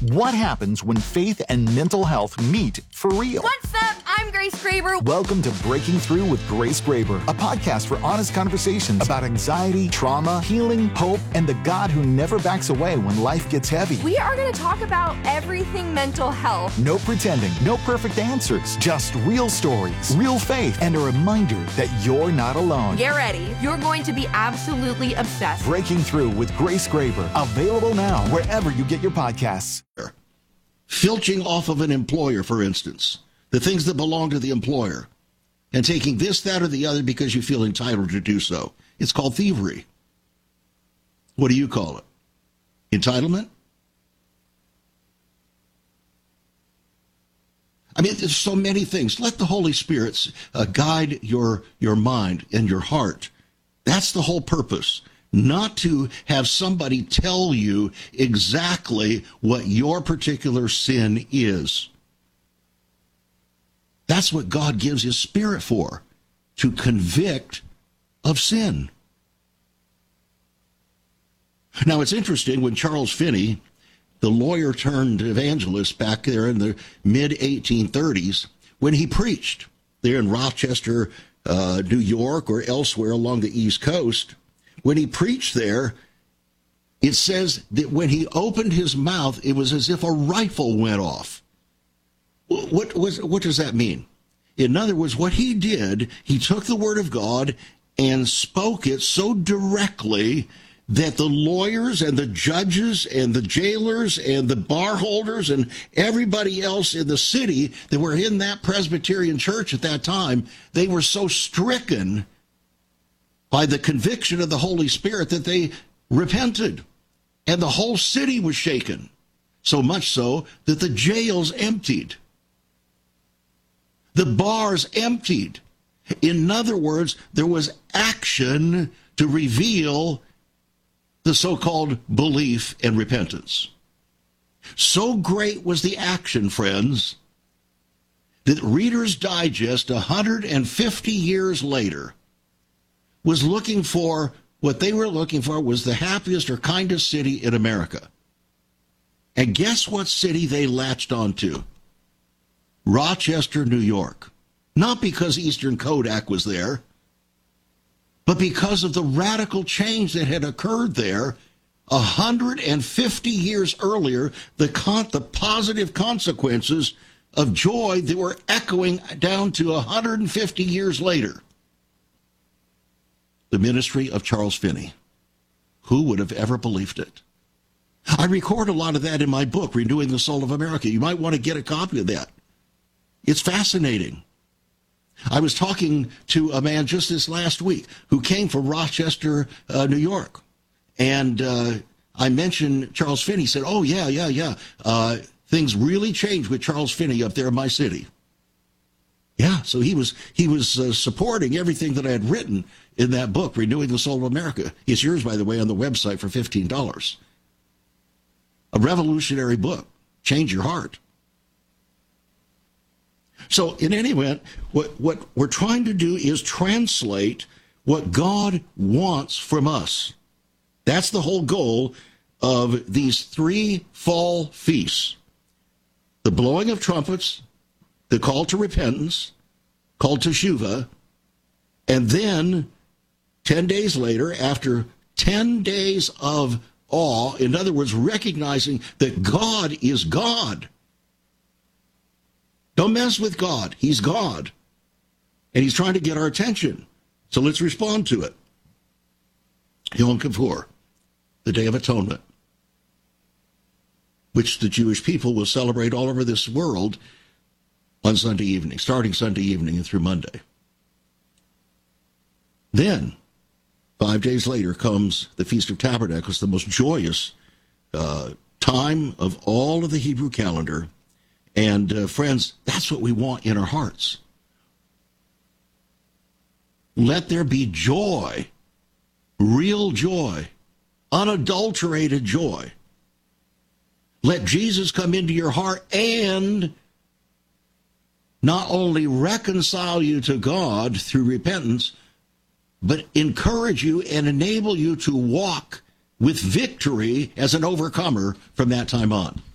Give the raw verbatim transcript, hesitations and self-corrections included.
What happens when faith and mental health meet for real? What's up? I'm Grace Graber. Welcome to Breaking Through with Grace Graber, a podcast for honest conversations about anxiety, trauma, healing, hope, and the God who never backs away when life gets heavy. We are going to talk about everything mental health. No pretending, no perfect answers, just real stories, real faith, and a reminder that you're not alone. Get ready. You're going to be absolutely obsessed. Breaking Through with Grace Graber, available now wherever you get your podcasts. Filching off of an employer, for instance, the things that belong to the employer, and taking this, that, or the other because you feel entitled to do so. It's called thievery. What do you call it? Entitlement? I mean, there's so many things. Let the Holy Spirit uh, guide your, your mind and your heart. That's the whole purpose. Not to have somebody tell you exactly what your particular sin is. That's what God gives his Spirit for, to convict of sin. Now, it's interesting, when Charles Finney, the lawyer turned evangelist back there in the mid eighteen thirties, when he preached there in Rochester, uh, New York, or elsewhere along the East Coast, when he preached there, it says that when he opened his mouth, it was as if a rifle went off. What was, what does that mean? In other words, what he did, he took the word of God and spoke it so directly that the lawyers and the judges and the jailers and the bar holders and everybody else in the city that were in that Presbyterian church at that time, they were so stricken by the conviction of the Holy Spirit that they repented. And the whole city was shaken, so much so that the jails emptied. The bars emptied. In other words, there was action to reveal the so-called belief and repentance. So great was the action, friends, that Reader's Digest one hundred fifty years later was looking for, what they were looking for was the happiest or kindest city in America. And guess what city they latched onto? Rochester, New York. Not because Eastern Kodak was there, but because of the radical change that had occurred there one hundred fifty years earlier, the, con- the positive consequences of joy that were echoing down to one hundred fifty years later. The ministry of Charles Finney. Who would have ever believed it? I record a lot of that in my book, Renewing the Soul of America. You might want to get a copy of that. It's fascinating. I was talking to a man just this last week who came from Rochester, uh, New York. And uh, I mentioned Charles Finney. He said, oh, yeah, yeah, yeah. Uh, things really changed with Charles Finney up there in my city. Yeah, so he was he was uh, supporting everything that I had written in that book, Renewing the Soul of America. It's yours, by the way, on the website for fifteen dollars. A revolutionary book. Change your heart. So in any event, what, what we're trying to do is translate what God wants from us. That's the whole goal of these three fall feasts. The blowing of trumpets, the call to repentance, call to Teshuvah, and then ten days later, after ten days of awe, in other words, recognizing that God is God. Don't mess with God. He's God. And he's trying to get our attention. So let's respond to it. Yom Kippur, the Day of Atonement, which the Jewish people will celebrate all over this world on Sunday evening, starting Sunday evening and through Monday. Then, five days later, comes the Feast of Tabernacles, the most joyous uh, time of all of the Hebrew calendar. And, uh, friends, that's what we want in our hearts. Let there be joy, real joy, unadulterated joy. Let Jesus come into your heart and not only reconcile you to God through repentance, but encourage you and enable you to walk with victory as an overcomer from that time on.